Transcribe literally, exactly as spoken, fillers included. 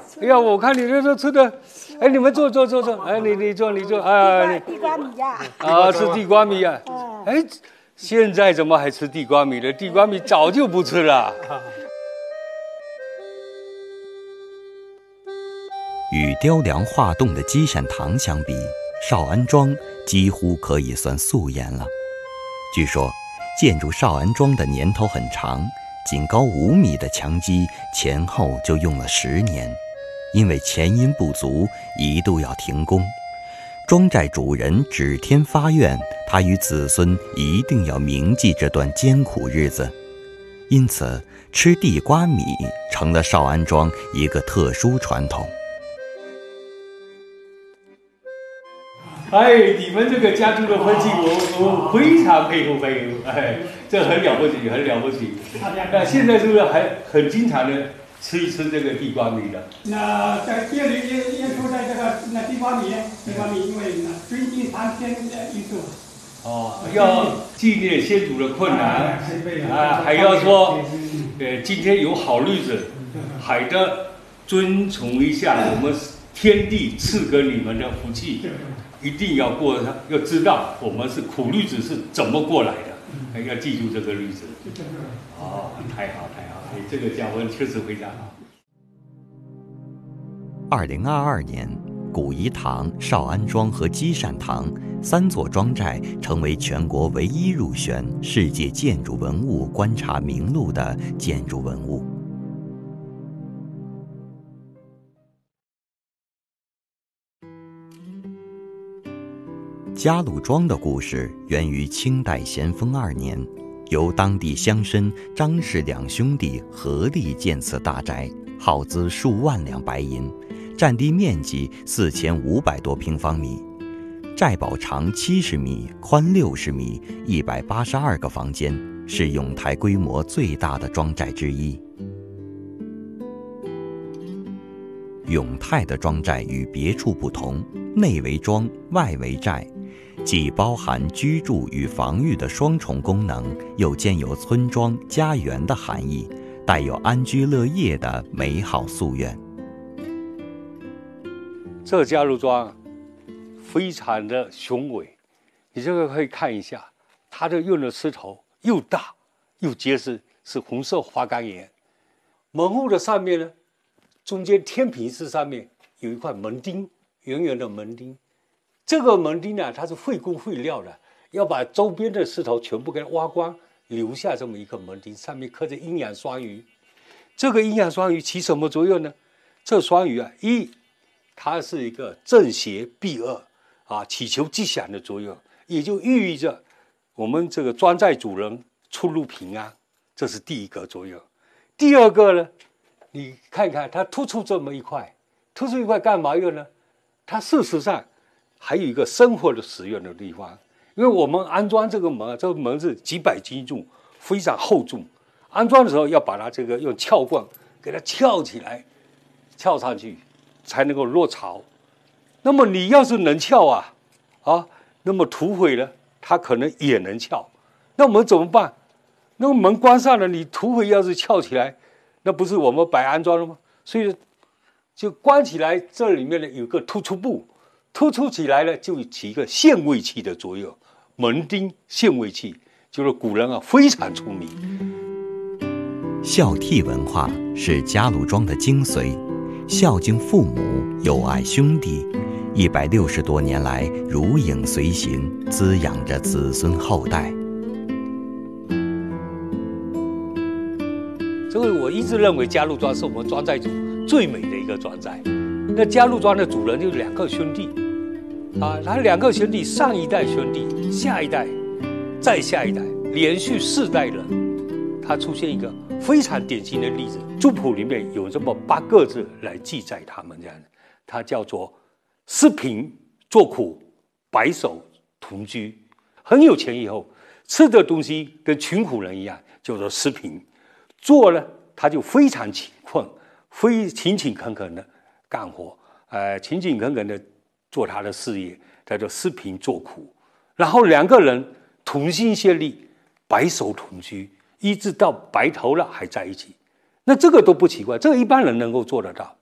哎呀，我看你这都吃的，哎，你们坐坐坐坐，哎，你你坐你坐，啊， 地瓜米呀， 啊，吃地瓜米啊，哎，现在怎么还吃地瓜米了？地瓜米早就不吃了。 与雕梁画栋的积善堂相比，少安庄几乎可以算素颜了。据说，建筑少安庄的年头很长，仅高五米的墙基前后就用了十年，因为钱银不足，一度要停工。庄寨主人指天发愿，他与子孙一定要铭记这段艰苦日子，因此吃地瓜米成了少安庄一个特殊传统。 哎，你们这个家族的分析，我我非常佩服佩服，哎，这很了不起，很了不起。那现在是不是还很经常的吃一吃这个地瓜米的？ 那在这里也也说在这个那地瓜米，地瓜米因为呢最近三天的一度。 哦，要纪念先祖的困难啊，还要说，呃，今天有好日子，还得遵从一下我们天地赐给你们的福气。一定要过，要知道我们是苦日子是怎么过来的，要记住这个日子。哦，太好太好，你这个教文确实非常好。 二零二二年，古颐堂、少安庄和积善堂三座庄寨成为全国唯一入选世界建筑文物观察名录的建筑文物。嘉禄庄的故事源于清代咸丰二年，由当地乡绅张氏两兄弟合力建此大宅，耗资数万两白银，占地面积四千五百多平方米，寨堡长七十米，宽六十米，一百八十二个房间，是永泰规模最大的庄寨之一。永泰的庄寨与别处不同，内为庄，外为寨，既包含居住与防御的双重功能，又兼有村庄、家园的含义，带有安居乐业的美好夙愿。 这嘉禄庄非常的雄伟，你这个可以看一下，它的用的石头又大又结实，是红色花岗岩。门户的上面呢，中间天平式上面有一块门钉，圆圆的门钉。这个门钉呢，它是费工费料的，要把周边的石头全部给它挖光，留下这么一个门钉，上面刻着阴阳双鱼。这个阴阳双鱼起什么作用呢？这双鱼啊，一，它是一个正邪避恶啊，祈求吉祥的作用，也就寓意着我们这个庄寨主人出入平安，这是第一个作用。第二个呢，你看看它突出这么一块，突出一块干嘛用呢？它事实上还有一个生活的使用的地方，因为我们安装这个门，这个门是几百斤重，非常厚重。安装的时候要把它这个用撬棍给它撬起来，撬上去才能够落槽。那么你要是能撬啊，啊，那么土匪呢，他可能也能撬。那我们怎么办？那个门关上了，你土匪要是撬起来，那不是我们白安装了吗？所以就关起来，这里面呢有个突出部。突出起来呢，就起一个限位器的作用，门钉限位器就是古人啊非常出名。 孝悌文化是嘉禄庄的精髓，孝敬父母，友爱兄弟，一百六十多年来如影随形，滋养着子孙后代。 所以我一直认为嘉禄庄是我们庄寨主最美的一个庄寨。那嘉禄庄的主人就是两个兄弟，啊，他两个兄弟，上一代兄弟，下一代，再下一代，连续四代人，他出现一个非常典型的例子。族谱里面有这么八个字来记载他们这样的，它叫做施贫做苦，白首同居。很有钱以后，吃的东西跟穷苦人一样，叫做施贫。做呢，他就非常勤困，非勤勤恳恳的干活，呃，勤勤恳恳的做他的事业，叫做施贫做苦。然后两个人同心协力，白首同居，一直到白头了还在一起。那这个都不奇怪，这个一般人能够做得到。